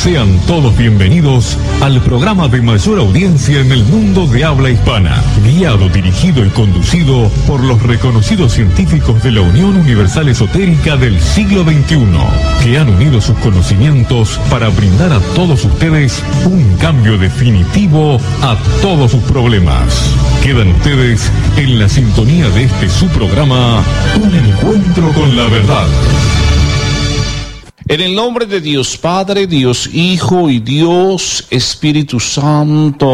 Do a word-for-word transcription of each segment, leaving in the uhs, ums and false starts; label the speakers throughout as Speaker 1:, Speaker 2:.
Speaker 1: Sean todos bienvenidos al programa de mayor audiencia en el mundo de habla hispana, guiado, dirigido y conducido por los reconocidos científicos de la Unión Universal Esotérica del siglo veintiuno, que han unido sus conocimientos para brindar a todos ustedes un cambio definitivo a todos sus problemas. Quedan ustedes en la sintonía de este su programa, Un Encuentro con la Verdad.
Speaker 2: En el nombre de Dios Padre, Dios Hijo y Dios Espíritu Santo.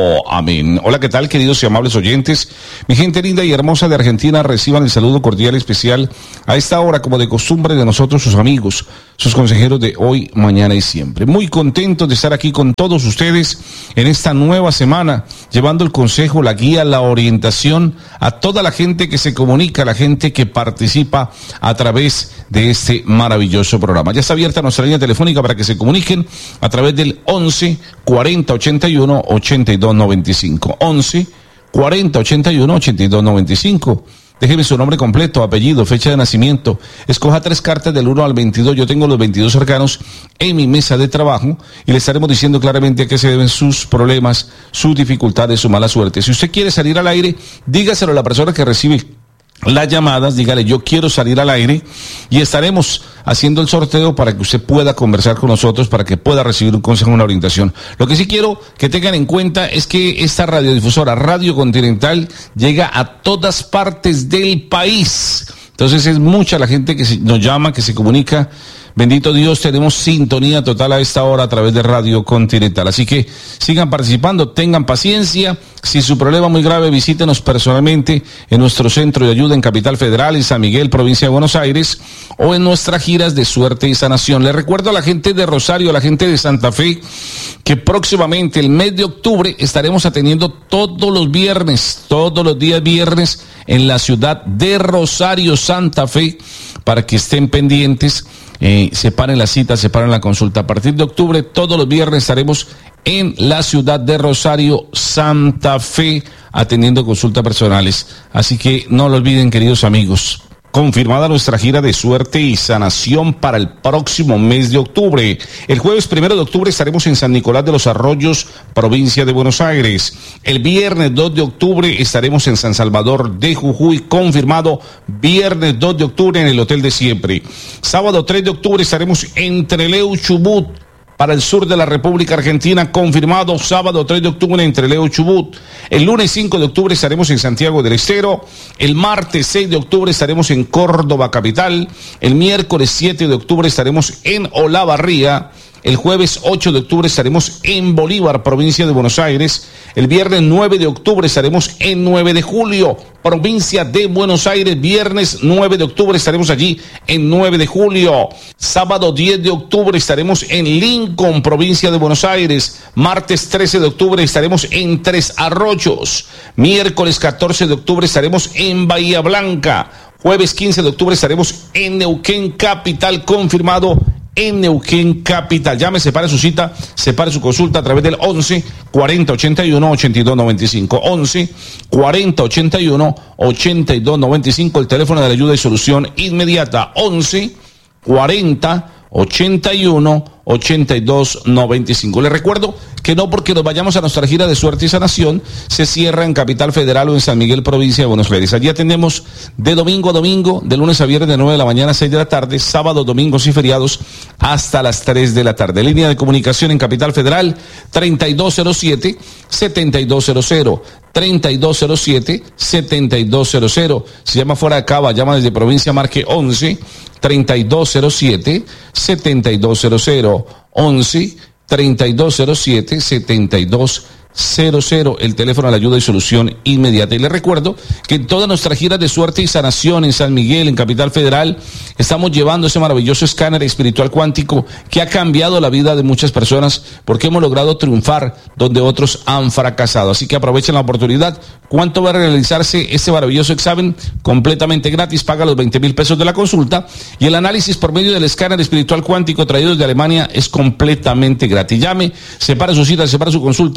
Speaker 2: Amén. Hola, ¿qué tal, queridos y amables oyentes? Mi gente linda y hermosa de Argentina, reciban el saludo cordial y especial a esta hora, como de costumbre, de nosotros, sus amigos, sus consejeros de hoy, mañana y siempre. Muy contentos de estar aquí con todos ustedes en esta nueva semana, llevando el consejo, la guía, la orientación a toda la gente que se comunica, a la gente que participa a través de este maravilloso programa. Ya está abierta nuestra línea telefónica para que se comuniquen a través del once cuarenta ochenta y uno ochenta y dos noventa y cinco. once cuarenta ochenta y uno ochenta y dos noventa y cinco. Déjeme su nombre completo, apellido, fecha de nacimiento. Escoja tres cartas del uno al veintidós. Yo tengo los veintidós cercanos en mi mesa de trabajo y le estaremos diciendo claramente a qué se deben sus problemas, sus dificultades, su mala suerte. Si usted quiere salir al aire, dígaselo a la persona que recibe las llamadas, dígale: yo quiero salir al aire, y estaremos haciendo el sorteo para que usted pueda conversar con nosotros, para que pueda recibir un consejo, una orientación. Lo que sí quiero que tengan en cuenta es que esta radiodifusora Radio Continental llega a todas partes del país. Entonces es mucha la gente que nos llama, que se comunica. Bendito Dios, tenemos sintonía total a esta hora a través de Radio Continental. Así que sigan participando, tengan paciencia. Si su problema es muy grave, visítenos personalmente en nuestro centro de ayuda en Capital Federal, en San Miguel, provincia de Buenos Aires, o en nuestras giras de suerte y sanación. Les recuerdo a la gente de Rosario, a la gente de Santa Fe, que próximamente, el mes de octubre, estaremos atendiendo todos los viernes, todos los días viernes, en la ciudad de Rosario, Santa Fe, para que estén pendientes. Eh, separen la cita, separen la consulta. A partir de octubre, todos los viernes estaremos en la ciudad de Rosario, Santa Fe, atendiendo consultas personales. Así que no lo olviden, queridos amigos. Confirmada nuestra gira de suerte y sanación para el próximo mes de octubre. El jueves primero de octubre estaremos en San Nicolás de los Arroyos, provincia de Buenos Aires. El viernes dos de octubre estaremos en San Salvador de Jujuy, confirmado, viernes dos de octubre en el Hotel de Siempre. Sábado tres de octubre estaremos en Trelew, Chubut, para el sur de la República Argentina, confirmado, sábado tres de octubre en Trelew, Chubut. El lunes cinco de octubre estaremos en Santiago del Estero. El martes seis de octubre estaremos en Córdoba capital. El miércoles siete de octubre estaremos en Olavarría. El jueves ocho de octubre estaremos en Bolívar, provincia de Buenos Aires. El viernes nueve de octubre estaremos en nueve de julio, provincia de Buenos Aires. Viernes nueve de octubre estaremos allí en nueve de julio. Sábado diez de octubre estaremos en Lincoln, provincia de Buenos Aires. Martes trece de octubre estaremos en Tres Arroyos. Miércoles catorce de octubre estaremos en Bahía Blanca. Jueves quince de octubre estaremos en Neuquén capital, confirmado, en Neuquén capital. Llame, separe su cita, separe su consulta a través del once cuarenta ochenta y uno ochenta y dos noventa y cinco. once cuarenta ochenta y uno ochenta y dos noventa y cinco, el teléfono de la ayuda y solución inmediata. once cuarenta ochenta y uno ochenta y dos noventa y cinco. Les recuerdo que no porque nos vayamos a nuestra gira de suerte y sanación se cierra en Capital Federal o en San Miguel, provincia de Buenos Aires. Allí atendemos de domingo a domingo, de lunes a viernes de nueve de la mañana a seis de la tarde, sábados, domingos y feriados hasta las tres de la tarde. Línea de comunicación en Capital Federal treinta y dos cero siete setenta y dos cero cero. treinta y dos cero siete setenta y dos cero cero. Si llama fuera de Cava, llama desde provincia, marque once treinta y dos cero siete setenta y dos cero cero. once treinta y dos cero siete setenta y dos cero cero, el teléfono de la ayuda y solución inmediata. Y les recuerdo que en toda nuestra gira de suerte y sanación en San Miguel, en Capital Federal, estamos llevando ese maravilloso escáner espiritual cuántico que ha cambiado la vida de muchas personas, porque hemos logrado triunfar donde otros han fracasado. Así que aprovechen la oportunidad. ¿Cuánto va a realizarse este maravilloso examen? Completamente gratis, paga los veinte mil pesos de la consulta, y el análisis por medio del escáner espiritual cuántico traído desde Alemania es completamente gratis. Llame, separa su cita, separa su consulta, once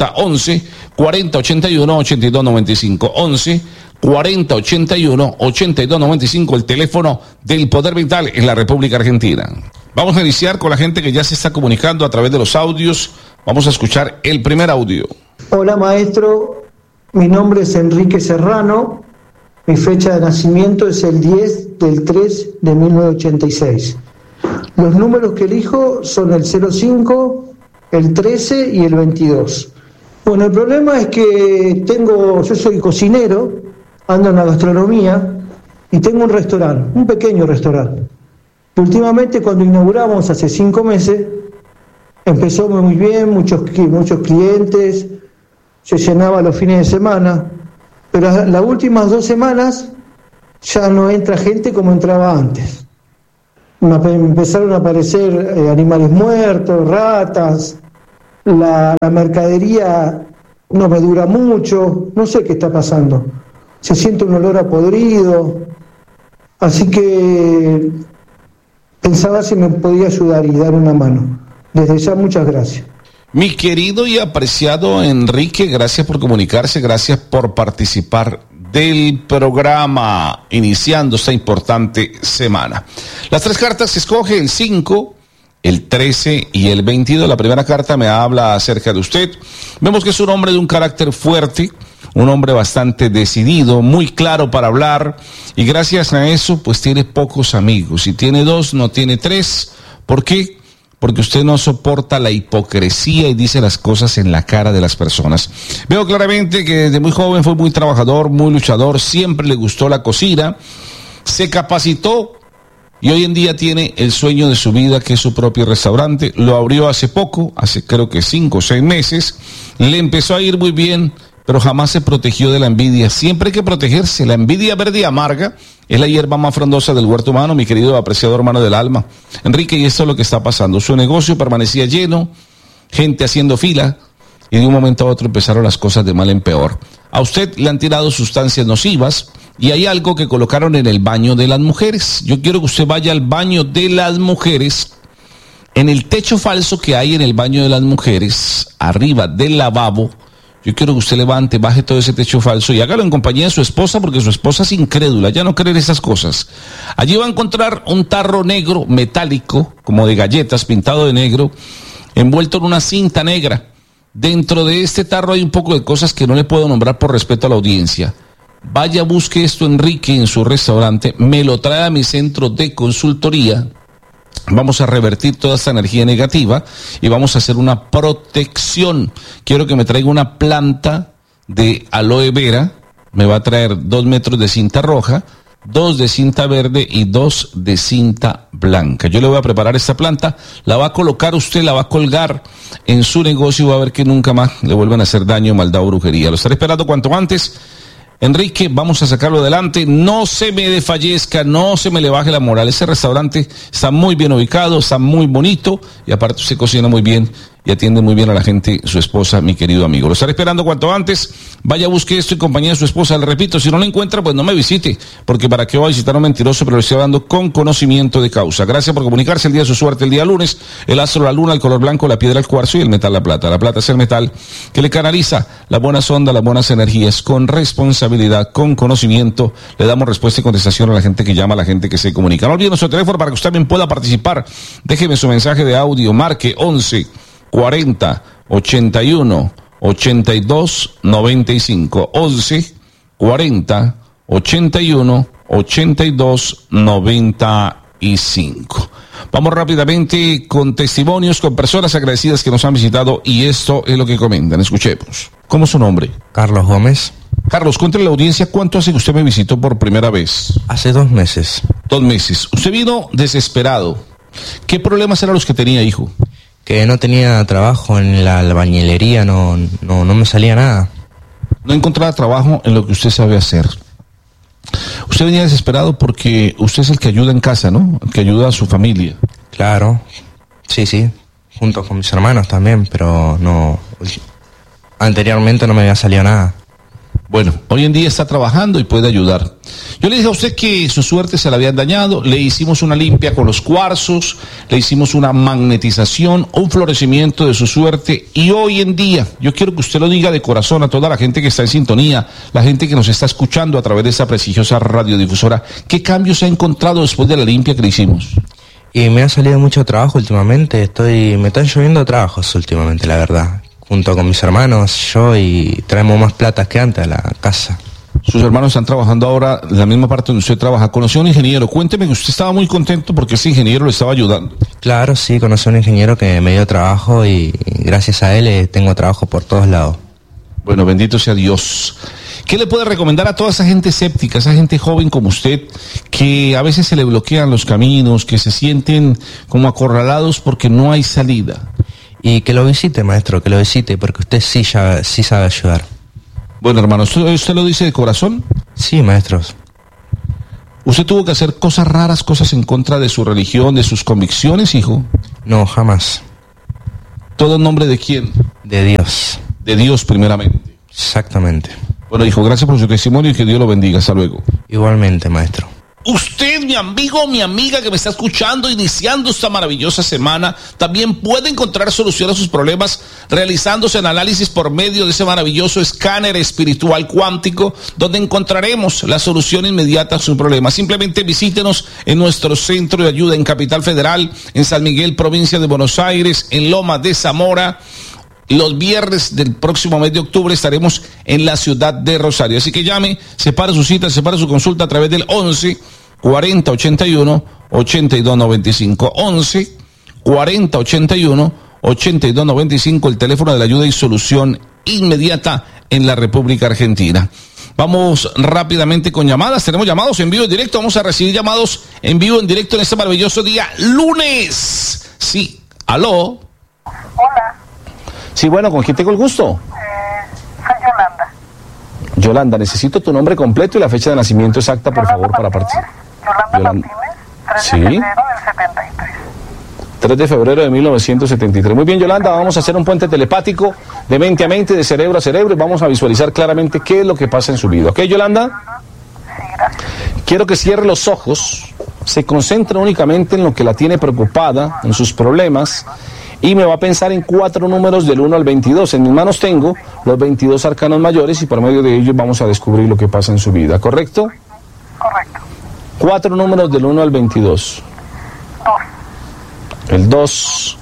Speaker 2: once cuarenta ochenta y uno ochenta y dos noventa y cinco. once cuarenta ochenta y uno ochenta y dos noventa y cinco, el teléfono del Poder Vital en la República Argentina. Vamos a iniciar con la gente que ya se está comunicando a través de los audios. Vamos a escuchar el primer audio.
Speaker 3: Hola maestro, mi nombre es Enrique Serrano, mi fecha de nacimiento es el diez del tres de mil novecientos ochenta y seis. Los números que elijo son el cero cinco, el trece y el veintidós. Bueno, el problema es que tengo, yo soy cocinero, ando en la gastronomía y tengo un restaurante, un pequeño restaurante. Últimamente cuando inauguramos hace cinco meses, empezó muy bien, muchos, muchos clientes, se llenaba los fines de semana, pero las últimas dos semanas ya no entra gente como entraba antes. Empezaron a aparecer eh, animales muertos, ratas, la, la mercadería no me dura mucho, no sé qué está pasando. Se siente un olor a podrido, así que pensaba si me podía ayudar y dar una mano. Desde ya, muchas gracias.
Speaker 2: Mi querido y apreciado Enrique, gracias por comunicarse, gracias por participar del programa, iniciando esta importante semana. Las tres cartas se escoge el cinco, el trece y el veintidós. La primera carta me habla acerca de usted. Vemos que es un hombre de un carácter fuerte, un hombre bastante decidido, muy claro para hablar, y gracias a eso pues tiene pocos amigos. Si tiene dos, no tiene tres. ¿Por qué? Porque usted no soporta la hipocresía y dice las cosas en la cara de las personas. Veo claramente que desde muy joven fue muy trabajador, muy luchador, siempre le gustó la cocina, se capacitó y hoy en día tiene el sueño de su vida, que es su propio restaurante. Lo abrió hace poco, hace creo que cinco o seis meses, le empezó a ir muy bien, pero jamás se protegió de la envidia. Siempre hay que protegerse. La envidia verde y amarga es la hierba más frondosa del huerto humano, mi querido apreciado hermano del alma. Enrique, y esto es lo que está pasando. Su negocio permanecía lleno, gente haciendo fila, y de un momento a otro empezaron las cosas de mal en peor. A usted le han tirado sustancias nocivas, y hay algo que colocaron en el baño de las mujeres. Yo quiero que usted vaya al baño de las mujeres. En el techo falso que hay en el baño de las mujeres, arriba del lavabo, yo quiero que usted levante, baje todo ese techo falso y hágalo en compañía de su esposa, porque su esposa es incrédula, ya no cree en esas cosas. Allí va a encontrar un tarro negro, metálico, como de galletas, pintado de negro, envuelto en una cinta negra. Dentro de este tarro hay un poco de cosas que no le puedo nombrar por respeto a la audiencia. Vaya, busque esto, Enrique, en su restaurante, me lo trae a mi centro de consultoría. Vamos a revertir toda esta energía negativa y vamos a hacer una protección. Quiero que me traiga una planta de aloe vera. Me va a traer dos metros de cinta roja, dos de cinta verde y dos de cinta blanca. Yo le voy a preparar esta planta, la va a colocar usted, la va a colgar en su negocio y va a ver que nunca más le vuelvan a hacer daño, maldad o brujería. Lo estaré esperando cuanto antes. Enrique, vamos a sacarlo adelante, no se me desfallezca, no se me le baje la moral. Ese restaurante está muy bien ubicado, está muy bonito y aparte usted cocina muy bien y atiende muy bien a la gente, su esposa, mi querido amigo. Lo estaré esperando cuanto antes. Vaya, busque esto en compañía de su esposa. Le repito, si no lo encuentra, pues no me visite, porque para qué va a visitar a un mentiroso, pero lo estoy hablando con conocimiento de causa. Gracias por comunicarse. El día de su suerte, el día lunes, el astro, la luna, el color blanco, la piedra, el cuarzo y el metal, la plata. La plata es el metal que le canaliza las buenas ondas, las buenas energías, con responsabilidad, con conocimiento. Le damos respuesta y contestación a la gente que llama, a la gente que se comunica. No olvide nuestro teléfono para que usted también pueda participar. Déjeme su mensaje de audio, marque once cuarenta ochenta y uno ochenta y dos noventa y cinco. once cuarenta ochenta y uno ochenta y dos noventa y cinco. Vamos rápidamente con testimonios, con personas agradecidas que nos han visitado, y esto es lo que comentan. Escuchemos. ¿Cómo es su nombre?
Speaker 4: Carlos Gómez.
Speaker 2: Carlos, cuéntale a la audiencia cuánto hace que usted me visitó por primera vez.
Speaker 4: Hace dos meses.
Speaker 2: Dos meses. Usted vino desesperado. ¿Qué problemas eran los que tenía, hijo?
Speaker 4: Que no tenía trabajo en la albañilería, no, no, no me salía nada.
Speaker 2: No encontraba trabajo en lo que usted sabe hacer. Usted venía desesperado porque usted es el que ayuda en casa, ¿no? El que ayuda a su familia.
Speaker 4: Claro, sí, sí, junto con mis hermanos también, pero no, anteriormente no me había salido nada.
Speaker 2: Bueno, hoy en día está trabajando y puede ayudar. Yo le dije a usted que su suerte se la habían dañado, le hicimos una limpia con los cuarzos, le hicimos una magnetización, un florecimiento de su suerte y hoy en día, yo quiero que usted lo diga de corazón a toda la gente que está en sintonía, la gente que nos está escuchando a través de esta prestigiosa radiodifusora, ¿qué cambios ha encontrado después de la limpia que le hicimos?
Speaker 4: Y me ha salido mucho trabajo últimamente, estoy, me están lloviendo trabajos últimamente, la verdad. Junto con mis hermanos, yo, y traemos más plata que antes a la casa.
Speaker 2: Sus hermanos están trabajando ahora en la misma parte donde usted trabaja. Conoció a un ingeniero, cuénteme que usted estaba muy contento porque ese ingeniero le estaba ayudando.
Speaker 4: Claro, sí, conocí a un ingeniero que me dio trabajo y gracias a él eh, tengo trabajo por todos lados.
Speaker 2: Bueno, bendito sea Dios. ¿Qué le puede recomendar a toda esa gente escéptica, esa gente joven como usted, que a veces se le bloquean los caminos, que se sienten como acorralados porque no hay salida?
Speaker 4: Y que lo visite, maestro, que lo visite, porque usted sí, ya, sí sabe ayudar.
Speaker 2: Bueno, hermano, ¿usted, ¿usted lo dice de corazón?
Speaker 4: Sí, maestros.
Speaker 2: ¿Usted tuvo que hacer cosas raras, cosas en contra de su religión, de sus convicciones, hijo?
Speaker 4: No, jamás.
Speaker 2: ¿Todo en nombre de quién?
Speaker 4: De Dios.
Speaker 2: De Dios, primeramente.
Speaker 4: Exactamente.
Speaker 2: Bueno, hijo, gracias por su testimonio y que Dios lo bendiga. Hasta luego.
Speaker 4: Igualmente, maestro.
Speaker 2: Usted, mi amigo, mi amiga que me está escuchando, iniciando esta maravillosa semana, también puede encontrar solución a sus problemas realizándose el análisis por medio de ese maravilloso escáner espiritual cuántico, donde encontraremos la solución inmediata a sus problemas. Simplemente visítenos en nuestro centro de ayuda en Capital Federal, en San Miguel, provincia de Buenos Aires, en Loma de Zamora. Los viernes del próximo mes de octubre estaremos en la ciudad de Rosario. Así que llame, separe su cita, separe su consulta a través del once cuarenta ochenta y uno ochenta y dos noventa y cinco. once cuarenta ochenta y uno ochenta y dos noventa y cinco, el teléfono de la ayuda y solución inmediata en la República Argentina. Vamos rápidamente con llamadas. Tenemos llamados en vivo en directo. Vamos a recibir llamados en vivo en directo en este maravilloso día lunes. Sí, aló.
Speaker 5: Hola.
Speaker 2: Sí, bueno, ¿con quién tengo el gusto?
Speaker 5: Eh, soy Yolanda.
Speaker 2: Yolanda, necesito tu nombre completo y la fecha de nacimiento exacta, por
Speaker 5: Yolanda
Speaker 2: favor, para
Speaker 5: Martínez,
Speaker 2: partir.
Speaker 5: Yolanda,
Speaker 2: Yolanda
Speaker 5: Martínez, tres
Speaker 2: Sí.
Speaker 5: de febrero del setenta y tres.
Speaker 2: tres de febrero de mil novecientos setenta y tres. Muy bien, Yolanda, vamos a hacer un puente telepático de mente a mente, de cerebro a cerebro, y vamos a visualizar claramente qué es lo que pasa en su vida. ¿Ok, Yolanda?
Speaker 5: Sí, gracias.
Speaker 2: Quiero que cierre los ojos, se concentre únicamente en lo que la tiene preocupada, en sus problemas, y me va a pensar en cuatro números del uno al veintidós. En mis manos tengo los veintidós arcanos mayores y por medio de ellos vamos a descubrir lo que pasa en su vida, ¿correcto?
Speaker 5: Correcto.
Speaker 2: Cuatro números del uno al veintidós.
Speaker 5: Dos.
Speaker 2: El dos.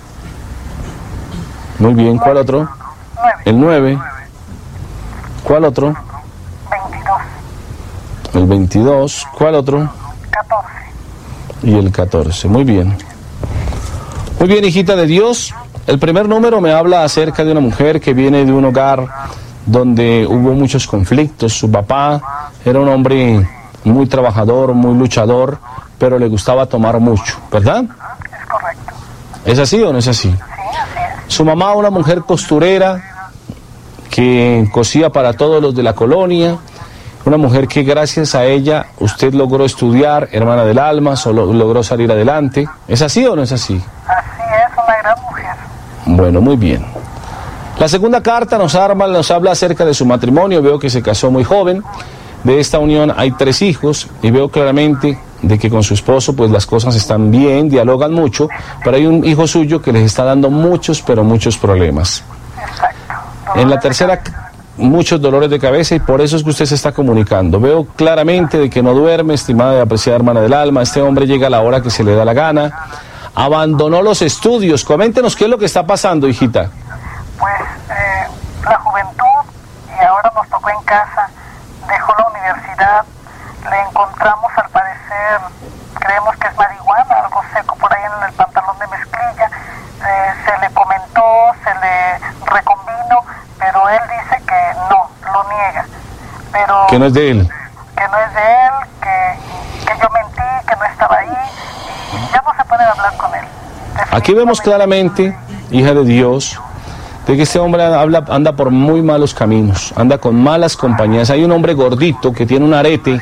Speaker 2: Muy bien, ¿cuál otro?
Speaker 5: Nueve.
Speaker 2: El nueve. ¿Cuál otro?
Speaker 5: Veintidós.
Speaker 2: El veintidós. ¿Cuál otro?
Speaker 5: Catorce.
Speaker 2: Y el catorce. Muy bien. Muy bien, hijita de Dios. El primer número me habla acerca de una mujer que viene de un hogar donde hubo muchos conflictos. Su papá era un hombre muy trabajador, muy luchador, pero le gustaba tomar mucho, ¿verdad?
Speaker 5: Es correcto.
Speaker 2: ¿Es así o no es así?
Speaker 5: Sí, así es.
Speaker 2: Su mamá, una mujer costurera que cosía para todos los de la colonia, una mujer que gracias a ella usted logró estudiar, hermana del alma, solo logró salir adelante. ¿Es así o no es así?
Speaker 5: Así es, una gran mujer.
Speaker 2: Bueno, muy bien. La segunda carta nos, arma, nos habla acerca de su matrimonio. Veo que se casó muy joven. De esta unión hay tres hijos y veo claramente de que con su esposo pues las cosas están bien, dialogan mucho, pero hay un hijo suyo que les está dando muchos, pero muchos problemas.
Speaker 5: Exacto.
Speaker 2: En la tercera, muchos dolores de cabeza y por eso es que usted se está comunicando. Veo claramente de que no duerme, estimada y apreciada hermana del alma. Este hombre llega a la hora que se le da la gana. Abandonó los estudios. Coméntenos qué es lo que está pasando, hijita.
Speaker 5: Pues eh, la juventud, y ahora nos tocó en casa, dejó la universidad, le encontramos al parecer, creemos que es marihuana, algo seco por ahí en el pantalón de mezclilla, eh, se le comentó, se le recombinó, pero él dice que no, lo niega, pero
Speaker 2: Que no es de él.
Speaker 5: que no es de él, que, que yo mentí, que no estaba ahí, y ya no se puede hablar con él.
Speaker 2: Aquí vemos claramente, hija de Dios, de que este hombre habla, anda por muy malos caminos, anda con malas compañías. Hay un hombre gordito que tiene un arete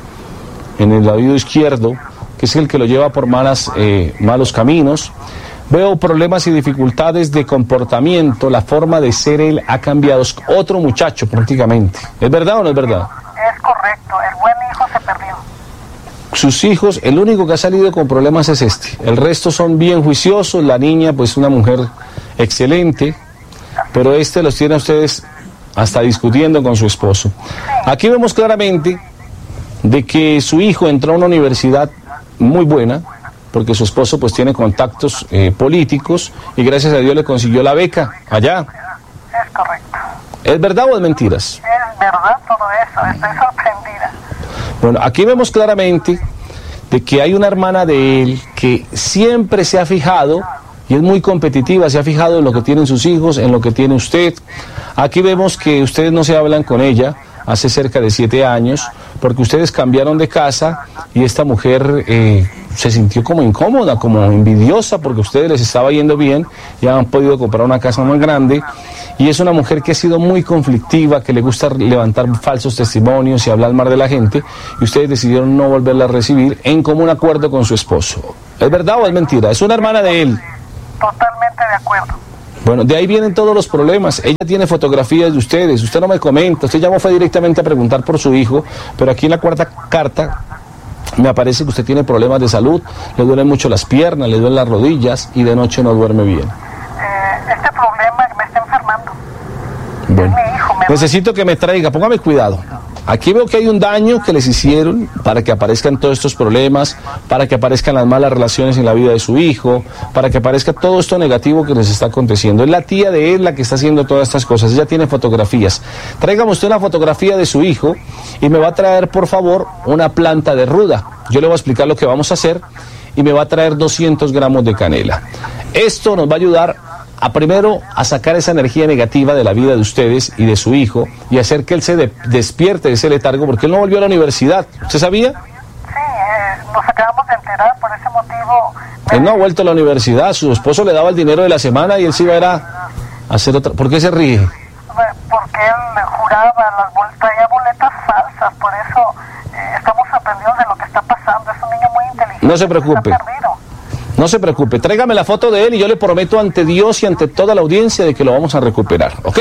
Speaker 2: en el oído izquierdo, que es el que lo lleva por malas, eh, malos caminos. Veo problemas y dificultades de comportamiento, la forma de ser él ha cambiado, es otro muchacho prácticamente. ¿Es verdad o no es verdad?
Speaker 5: Es correcto, el buen hijo se perdió.
Speaker 2: Sus hijos, el único que ha salido con problemas es este. El resto son bien juiciosos, la niña pues una mujer excelente, pero este los tiene a ustedes hasta discutiendo con su esposo. Aquí vemos claramente de que su hijo entró a una universidad muy buena, porque su esposo pues tiene contactos eh, políticos y gracias a Dios le consiguió la beca allá.
Speaker 5: Es correcto.
Speaker 2: ¿Es verdad o es mentiras?
Speaker 5: Es verdad todo eso, estoy sorprendida.
Speaker 2: Bueno, aquí vemos claramente de que hay una hermana de él que siempre se ha fijado, y es muy competitiva, se ha fijado en lo que tienen sus hijos, en lo que tiene usted. Aquí vemos que ustedes no se hablan con ella hace cerca de siete años, porque ustedes cambiaron de casa y esta mujer eh, se sintió como incómoda, como envidiosa, porque a ustedes les estaba yendo bien, ya han podido comprar una casa muy grande, y es una mujer que ha sido muy conflictiva, que le gusta levantar falsos testimonios y hablar mal de la gente, y ustedes decidieron no volverla a recibir en común acuerdo con su esposo. ¿Es verdad o es mentira? Es una hermana de él.
Speaker 5: Totalmente de acuerdo.
Speaker 2: Bueno, de ahí vienen todos los problemas. Ella tiene fotografías de ustedes, usted no me comenta, usted llamó fue directamente a preguntar por su hijo, pero aquí en la cuarta carta me aparece que usted tiene problemas de salud, le duelen mucho las piernas, le duelen las rodillas y de noche no duerme bien.
Speaker 5: Eh, este problema me está enfermando.
Speaker 2: Bueno,
Speaker 5: es mi hijo, me
Speaker 2: necesito que me traiga, póngame cuidado. Aquí veo que hay un daño que les hicieron para que aparezcan todos estos problemas, para que aparezcan las malas relaciones en la vida de su hijo, para que aparezca todo esto negativo que les está aconteciendo. Es la tía de él la que está haciendo todas estas cosas, ella tiene fotografías. Tráigame usted una fotografía de su hijo y me va a traer, por favor, una planta de ruda. Yo le voy a explicar lo que vamos a hacer y me va a traer doscientos gramos de canela. Esto nos va a ayudar a primero a sacar esa energía negativa de la vida de ustedes y de su hijo y hacer que él se de, despierte de ese letargo, porque él no volvió a la universidad. ¿Usted sabía?
Speaker 5: Sí, eh, nos acabamos de enterar, por ese motivo. Me...
Speaker 2: Él no ha vuelto a la universidad, su esposo le daba el dinero de la semana y él se iba a, ir a hacer otra. ¿Por qué se ríe?
Speaker 5: Porque él juraba, las bol... traía boletas falsas, por eso eh, estamos sorprendidos de lo que está pasando. Es un niño muy inteligente.
Speaker 2: No se preocupe.
Speaker 5: Está perdido.
Speaker 2: No se preocupe, tráigame la foto de él y yo le prometo ante Dios y ante toda la audiencia de que lo vamos a recuperar, ¿ok?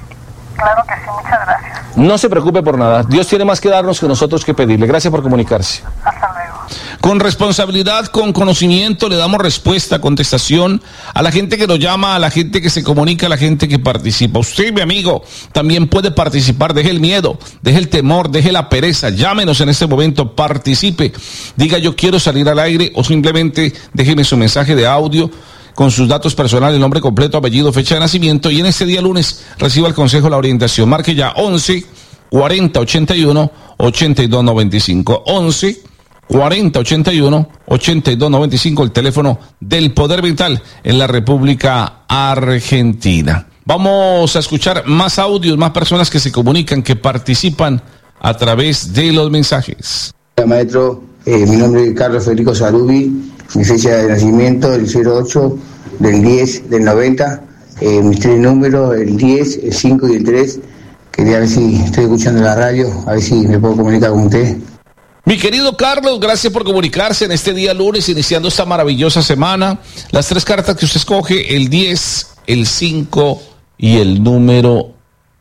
Speaker 5: Claro que sí, muchas gracias.
Speaker 2: No se preocupe por nada, Dios tiene más que darnos que nosotros que pedirle. Gracias por comunicarse.
Speaker 5: Hasta luego.
Speaker 2: Con responsabilidad, con conocimiento, le damos respuesta, contestación a la gente que nos llama, a la gente que se comunica, a la gente que participa. Usted, mi amigo, también puede participar. Deje el miedo, deje el temor, deje la pereza. Llámenos en este momento, participe. Diga yo quiero salir al aire o simplemente déjeme su mensaje de audio con sus datos personales, nombre completo, apellido, fecha de nacimiento, y en este día lunes reciba el consejo, la orientación. Marque ya once cuarenta ochenta y uno ochenta y dos noventa y cinco. once cuarenta ochenta y uno ochenta y dos noventa y cinco, el teléfono del Poder Vital en la República Argentina. Vamos a escuchar más audios, más personas que se comunican, que participan a través de los mensajes.
Speaker 6: Hola, maestro, eh, mi nombre es Carlos Federico Sarubi, mi fecha de nacimiento el cero ocho del diez del noventa, eh, mis tres números, el diez, el cinco y el tres. Quería ver si estoy escuchando la radio, a ver si me puedo comunicar con usted.
Speaker 2: Mi querido Carlos, gracias por comunicarse en este día lunes, iniciando esta maravillosa semana. Las tres cartas que usted escoge, el diez, el cinco y el número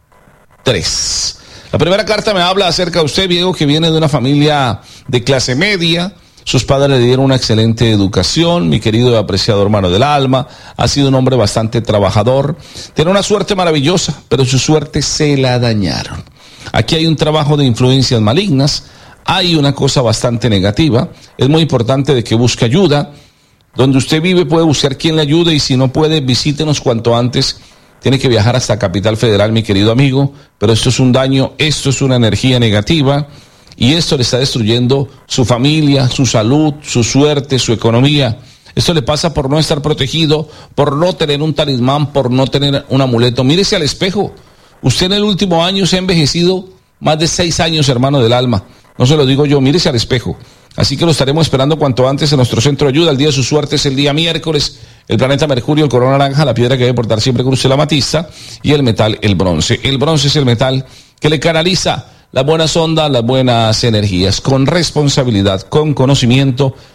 Speaker 2: tres. La primera carta me habla acerca de usted, Diego, que viene de una familia de clase media. Sus padres le dieron una excelente educación, mi querido y apreciado hermano del alma. Ha sido un hombre bastante trabajador. Tiene una suerte maravillosa, pero su suerte se la dañaron. Aquí hay un trabajo de influencias malignas. Hay una cosa bastante negativa. Es muy importante de que busque ayuda. Donde usted vive puede buscar quien le ayude, y si no puede, visítenos cuanto antes. Tiene que viajar hasta Capital Federal, mi querido amigo, pero esto es un daño, esto es una energía negativa, y esto le está destruyendo su familia, su salud, su suerte, su economía. Esto le pasa por no estar protegido, por no tener un talismán, por no tener un amuleto. Mírese al espejo. Usted en el último año se ha envejecido más de seis años, hermano del alma. No se lo digo yo, mírese al espejo. Así que lo estaremos esperando cuanto antes en nuestro centro de ayuda. El día de su suerte es el día miércoles. El planeta Mercurio, el color naranja, la piedra que debe portar siempre con usted, la amatista, y el metal, el bronce. El bronce es el metal que le canaliza las buenas ondas, las buenas energías. Con responsabilidad, con conocimiento,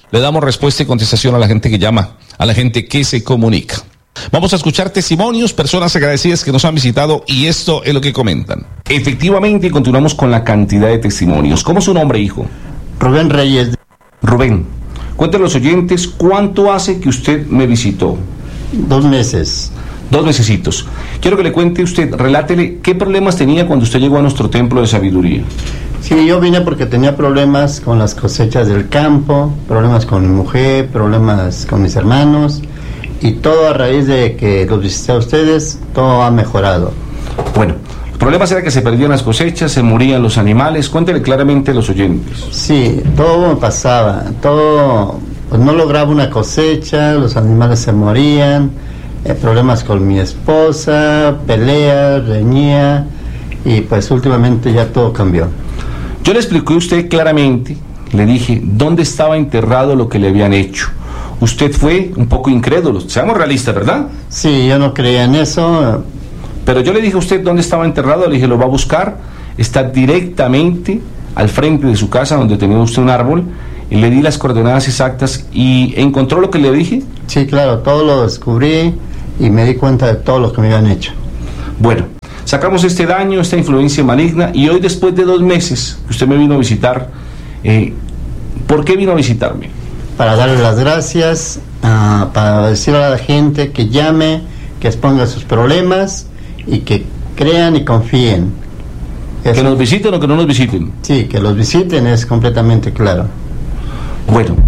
Speaker 2: le damos respuesta y contestación a la gente que llama, a la gente que se comunica. Vamos a escuchar testimonios, personas agradecidas que nos han visitado y esto es lo que comentan. Efectivamente, continuamos con la cantidad de testimonios. ¿Cómo es su nombre, hijo?
Speaker 7: Rubén Reyes.
Speaker 2: Rubén, cuéntenle a los oyentes cuánto hace que usted me visitó.
Speaker 7: Dos meses.
Speaker 2: Dos mesecitos. Quiero que le cuente usted, relátele qué problemas tenía cuando usted llegó a nuestro templo de sabiduría.
Speaker 7: Sí, yo vine porque tenía problemas con las cosechas del campo, problemas con mi mujer, problemas con mis hermanos, y todo a raíz de que los visité a ustedes, todo ha mejorado.
Speaker 2: Bueno, los problemas era que se perdían las cosechas, se morían los animales. Cuéntele claramente a los oyentes.
Speaker 7: Sí, todo me pasaba, todo, pues no lograba una cosecha, los animales se morían, eh, problemas con mi esposa, peleas, reñía, y pues últimamente ya todo cambió.
Speaker 2: Yo le expliqué a usted claramente, le dije dónde estaba enterrado lo que le habían hecho. Usted fue un poco incrédulo, seamos realistas, ¿verdad?
Speaker 7: Sí, yo no creía en eso.
Speaker 2: Pero yo le dije a usted dónde estaba enterrado, le dije, lo va a buscar, está directamente al frente de su casa donde tenía usted un árbol, y le di las coordenadas exactas y encontró lo que le dije.
Speaker 7: Sí, claro, todo lo descubrí y me di cuenta de todo lo que me habían hecho.
Speaker 2: Bueno, sacamos este daño, esta influencia maligna, y hoy después de dos meses que usted me vino a visitar, eh, ¿por qué vino a visitarme?
Speaker 7: Para darle las gracias, uh, para decirle a la gente que llame, que exponga sus problemas y que crean y confíen.
Speaker 2: ¿Que es, nos visiten o que no nos visiten?
Speaker 7: Sí, que los visiten es completamente claro.
Speaker 2: Bueno,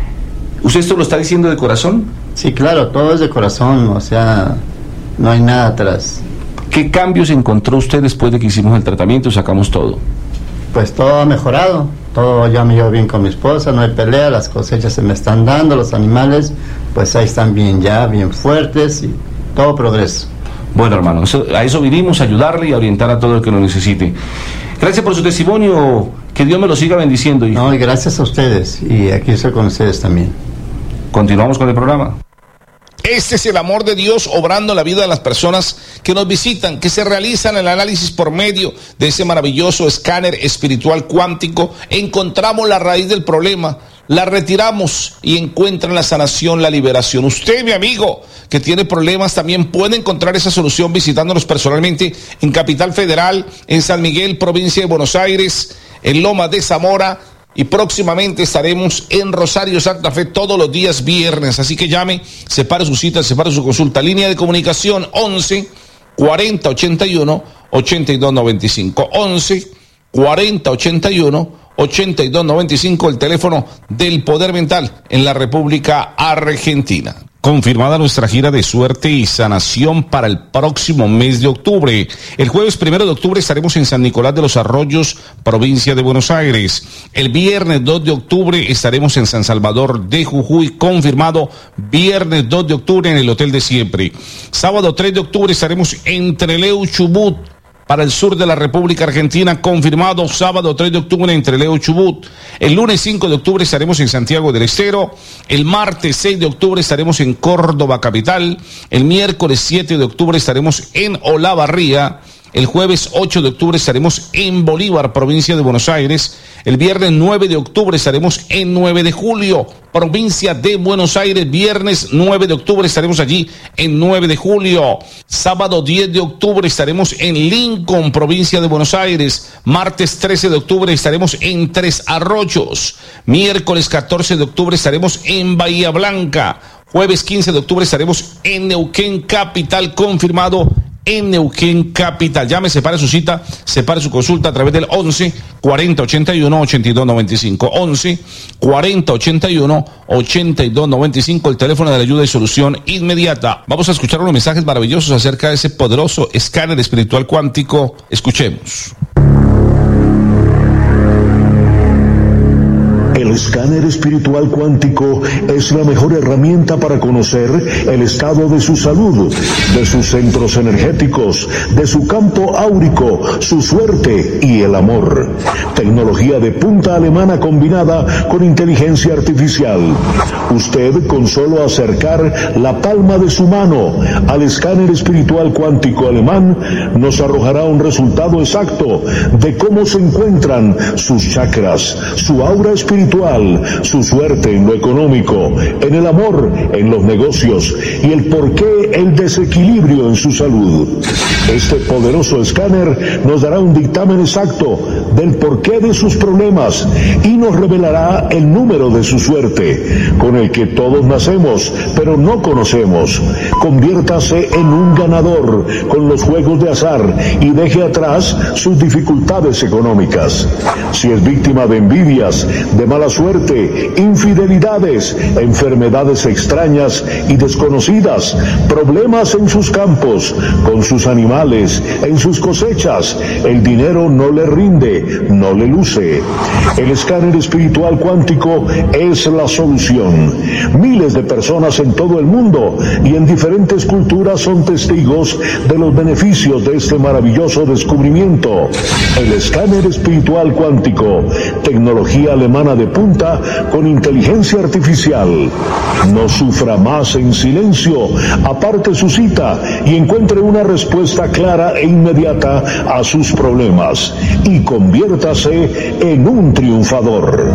Speaker 2: ¿usted esto lo está diciendo de corazón?
Speaker 7: Sí, claro, todo es de corazón, o sea, no hay nada atrás.
Speaker 2: ¿Qué cambios encontró usted después de que hicimos el tratamiento y sacamos todo?
Speaker 7: Pues todo ha mejorado, todo ya me llevo bien con mi esposa, no hay pelea, las cosechas se me están dando, los animales pues ahí están bien ya, bien fuertes y todo progreso.
Speaker 2: Bueno, hermano, eso, a eso vinimos, a ayudarle y a orientar a todo el que lo necesite. Gracias por su testimonio, que Dios me lo siga bendiciendo. Hijo.
Speaker 7: No, y gracias a ustedes, y aquí estoy con ustedes también.
Speaker 2: Continuamos con el programa. Este es el amor de Dios obrando la vida de las personas que nos visitan, que se realizan el análisis por medio de ese maravilloso escáner espiritual cuántico. Encontramos la raíz del problema, la retiramos y encuentran la sanación, la liberación. Usted, mi amigo, que tiene problemas, también puede encontrar esa solución visitándonos personalmente en Capital Federal, en San Miguel, provincia de Buenos Aires, en Lomas de Zamora. Y próximamente estaremos en Rosario, Santa Fe, todos los días viernes. Así que llame, separe su cita, separe su consulta. Línea de comunicación once cuarenta ochenta y uno ochenta y dos noventa y cinco. once cuarenta ochenta y uno ochenta y dos noventa y cinco, el teléfono del Poder Mental en la República Argentina. Confirmada nuestra gira de suerte y sanación para el próximo mes de octubre. El jueves primero de octubre estaremos en San Nicolás de los Arroyos, provincia de Buenos Aires. El viernes dos de octubre estaremos en San Salvador de Jujuy, confirmado viernes dos de octubre en el Hotel de Siempre. Sábado tres de octubre estaremos en Trelew, Chubut, para el sur de la República Argentina, confirmado sábado tres de octubre en Trelew, Chubut. El lunes cinco de octubre estaremos en Santiago del Estero. El martes seis de octubre estaremos en Córdoba capital. El miércoles siete de octubre estaremos en Olavarría. El jueves ocho de octubre estaremos en Bolívar, provincia de Buenos Aires. El viernes nueve de octubre estaremos en nueve de julio, provincia de Buenos Aires. Viernes nueve de octubre estaremos allí en nueve de julio. Sábado diez de octubre estaremos en Lincoln, provincia de Buenos Aires. Martes trece de octubre estaremos en Tres Arroyos. Miércoles catorce de octubre estaremos en Bahía Blanca. Jueves quince de octubre estaremos en Neuquén capital, confirmado en Neuquén capital. Llame, separe su cita, separe su consulta a través del once cuarenta ochenta y uno ochenta y dos noventa y cinco. once cuarenta ochenta y uno ochenta y dos noventa y cinco, el teléfono de la ayuda y solución inmediata. Vamos a escuchar unos mensajes maravillosos acerca de ese poderoso escáner espiritual cuántico. Escuchemos.
Speaker 8: El escáner espiritual cuántico es la mejor herramienta para conocer el estado de su salud, de sus centros energéticos, de su campo áurico, su suerte y el amor. Tecnología de punta alemana combinada con inteligencia artificial. Usted, con solo acercar la palma de su mano al escáner espiritual cuántico alemán, nos arrojará un resultado exacto de cómo se encuentran sus chakras, su aura espiritual, espiritual, su suerte en lo económico, en el amor, en los negocios y el porqué el desequilibrio en su salud. Este poderoso escáner nos dará un dictamen exacto del porqué de sus problemas y nos revelará el número de su suerte, con el que todos nacemos, pero no conocemos. Conviértase en un ganador con los juegos de azar y deje atrás sus dificultades económicas. Si es víctima de envidias, de mala suerte, infidelidades, enfermedades extrañas y desconocidas, problemas en sus campos, con sus animales, en sus cosechas, el dinero no le rinde, no le luce. El escáner espiritual cuántico es la solución. Miles de personas en todo el mundo y en diferentes culturas son testigos de los beneficios de este maravilloso descubrimiento. El escáner espiritual cuántico, tecnología alemana de punta con inteligencia artificial. No sufra más en silencio, aparte su cita y encuentre una respuesta clara e inmediata a sus problemas y conviértase en un triunfador.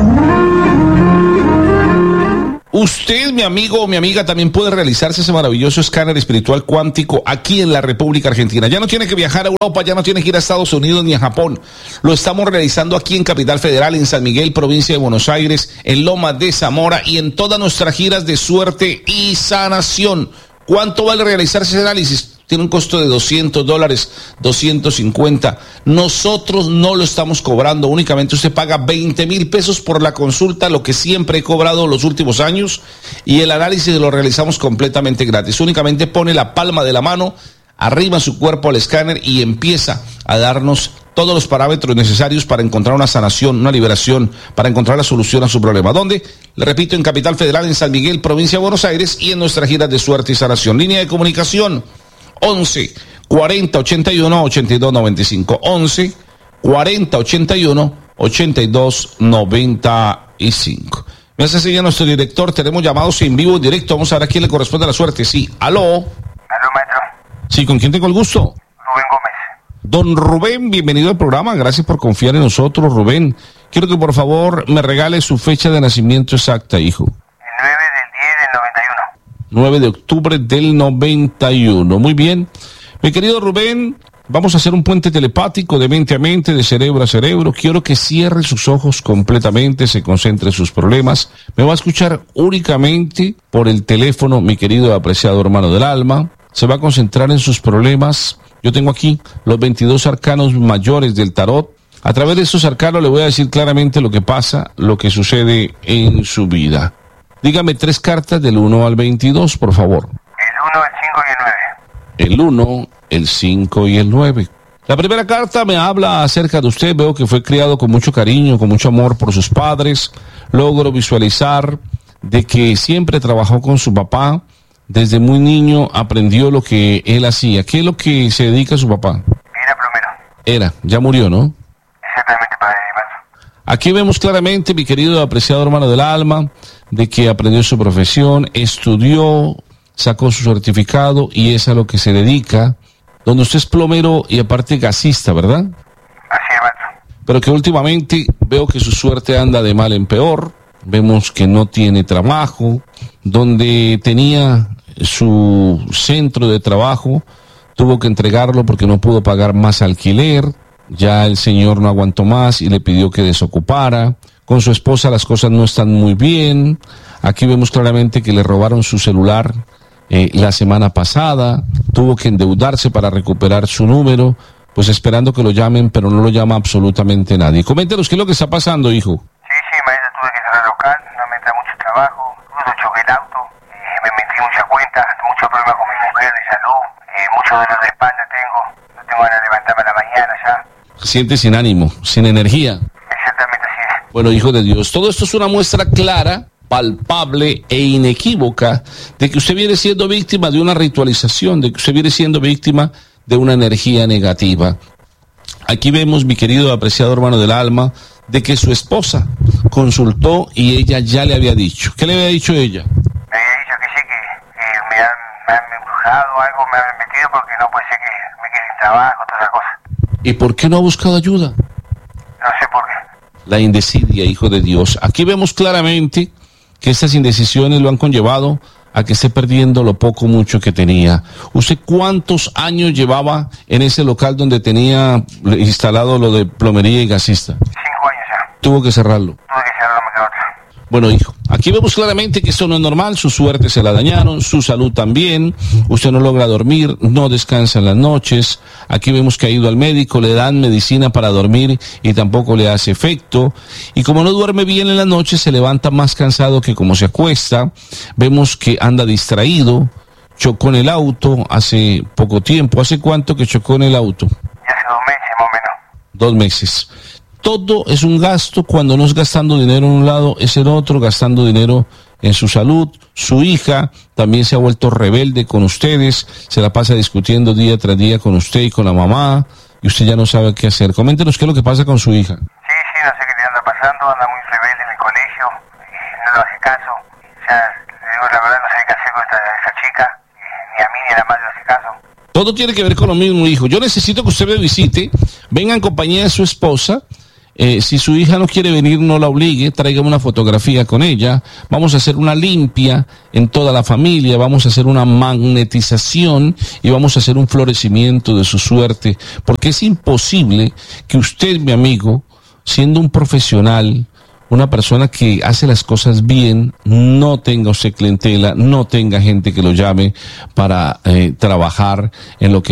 Speaker 2: Usted, mi amigo o mi amiga, también puede realizarse ese maravilloso escáner espiritual cuántico aquí en la República Argentina. Ya no tiene que viajar a Europa, ya no tiene que ir a Estados Unidos ni a Japón. Lo estamos realizando aquí en Capital Federal, en San Miguel, provincia de Buenos Aires, en Lomas de Zamora y en todas nuestras giras de suerte y sanación. ¿Cuánto vale realizarse ese análisis? Tiene un costo de doscientos dólares, doscientos cincuenta. Nosotros no lo estamos cobrando, únicamente usted paga veinte mil pesos por la consulta, lo que siempre he cobrado los últimos años, y el análisis lo realizamos completamente gratis. Únicamente pone la palma de la mano, arriba su cuerpo al escáner y empieza a darnos todos los parámetros necesarios para encontrar una sanación, una liberación, para encontrar la solución a su problema. ¿Dónde? Le repito, en Capital Federal, en San Miguel, provincia de Buenos Aires, y en nuestras giras de suerte y sanación. Línea de comunicación once cuarenta ochenta y uno ochenta y dos noventa y cinco. once cuarenta ochenta y uno ochenta y dos noventa y cinco. Me hace señal nuestro director, tenemos llamados en vivo, en directo. Vamos a ver a quién le corresponde la suerte. Sí, aló.
Speaker 9: Aló, maestro.
Speaker 2: Sí, ¿con quién tengo el gusto?
Speaker 9: Rubén Gómez.
Speaker 2: Don Rubén, bienvenido al programa. Gracias por confiar en nosotros, Rubén. Quiero que por favor me regale su fecha de nacimiento exacta, hijo.
Speaker 9: El nueve del diez del noventa y uno.
Speaker 2: nueve de octubre del noventa y uno. Muy bien. Mi querido Rubén, vamos a hacer un puente telepático de mente a mente, de cerebro a cerebro. Quiero que cierre sus ojos completamente, se concentre en sus problemas. Me va a escuchar únicamente por el teléfono, mi querido apreciado hermano del alma. Se va a concentrar en sus problemas. Yo tengo aquí los veintidós arcanos mayores del tarot. A través de estos arcanos le voy a decir claramente lo que pasa, lo que sucede en su vida. Dígame tres cartas del uno al veintidós, por favor.
Speaker 9: El uno, el cinco y el nueve.
Speaker 2: El uno, el cinco y el nueve. La primera carta me habla acerca de usted. Veo que fue criado con mucho cariño, con mucho amor por sus padres. Logro visualizar de que siempre trabajó con su papá. Desde muy niño aprendió lo que él hacía. ¿Qué es lo que se dedica a su papá?
Speaker 9: Era plomero.
Speaker 2: Era, ya murió, ¿no?
Speaker 9: Exactamente, padre de maestro.
Speaker 2: Aquí vemos claramente, mi querido apreciado hermano del alma, de que aprendió su profesión, estudió, sacó su certificado y es a lo que se dedica, donde usted es plomero y aparte gasista, ¿verdad?
Speaker 9: Así es, maestro.
Speaker 2: Pero que últimamente veo que su suerte anda de mal en peor, vemos que no tiene trabajo, donde tenía su centro de trabajo, tuvo que entregarlo porque no pudo pagar más alquiler, ya el señor no aguantó más y le pidió que desocupara. Con su esposa las cosas no están muy bien. Aquí vemos claramente que le robaron su celular eh, la semana pasada. Tuvo que endeudarse para recuperar su número, pues esperando que lo llamen, pero no lo llama absolutamente nadie. Coméntenos qué es lo que está pasando, hijo.
Speaker 9: Sí, sí, maestro, tuve que cerrar local, no me entra mucho trabajo, incluso choqué el auto, eh, me metí muchas cuentas, muchos problemas con mi mujer de salud, eh, mucho dolor de espalda tengo, no tengo ganas de levantarme a la mañana ya.
Speaker 2: Se siente sin ánimo, sin energía.
Speaker 9: Exactamente así es.
Speaker 2: Bueno, hijo de Dios, todo esto es una muestra clara, palpable e inequívoca de que usted viene siendo víctima de una ritualización, de que usted viene siendo víctima de una energía negativa. Aquí vemos, mi querido apreciado hermano del alma, de que su esposa consultó y ella ya le había dicho. ¿Qué le había dicho ella?
Speaker 9: Me había dicho que sí, que, que me, han, me han embrujado o algo, me han metido porque no puede ser que me quede sin trabajo, todas esas cosas.
Speaker 2: ¿Y por qué no ha buscado ayuda?
Speaker 9: No sé por qué.
Speaker 2: la indesidia, hijo de Dios. Aquí vemos claramente que estas indecisiones lo han conllevado a que esté perdiendo lo poco mucho que tenía. ¿Usted cuántos años llevaba en ese local donde tenía instalado lo de plomería y gasista?
Speaker 9: Cinco años ya.
Speaker 2: Tuvo que cerrarlo.
Speaker 9: Tuve que cerrarlo, me quedó otra.
Speaker 2: Bueno, hijo, aquí vemos claramente que esto no es normal, su suerte se la dañaron, su salud también, usted no logra dormir, no descansa en las noches, aquí vemos que ha ido al médico, le dan medicina para dormir y tampoco le hace efecto, y como no duerme bien en las noches, se levanta más cansado que como se acuesta, vemos que anda distraído, chocó en el auto hace poco tiempo. ¿Hace cuánto que chocó en el auto?
Speaker 9: Ya hace dos meses más o menos.
Speaker 2: Dos meses. Todo es un gasto. Cuando no es gastando dinero en un lado, es el otro, gastando dinero en su salud. Su hija también se ha vuelto rebelde con ustedes, se la pasa discutiendo día tras día con usted y con la mamá, y usted ya no sabe qué hacer. Coméntenos qué es lo que pasa con su hija.
Speaker 9: Sí, sí, no sé qué le anda pasando, anda muy rebelde en el colegio, no le hace caso. O sea, le digo la verdad, no sé qué hacer con esta, esta chica, ni a mí ni a la madre le hace caso.
Speaker 2: Todo tiene que ver con lo mismo, hijo. Yo necesito que usted me visite, venga en compañía de su esposa. Eh, si su hija no quiere venir, no la obligue, tráigame una fotografía con ella, vamos a hacer una limpia en toda la familia, vamos a hacer una magnetización y vamos a hacer un florecimiento de su suerte, porque es imposible que usted, mi amigo, siendo un profesional, una persona que hace las cosas bien, no tenga usted clientela, no tenga gente que lo llame para eh, trabajar en lo que